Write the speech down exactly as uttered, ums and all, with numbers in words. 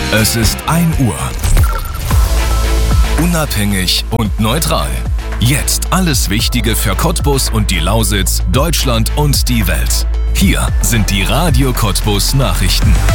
Es ist ein Uhr. Unabhängig und neutral. Jetzt alles Wichtige für Cottbus und die Lausitz, Deutschland und die Welt. Hier sind die Radio Cottbus Nachrichten.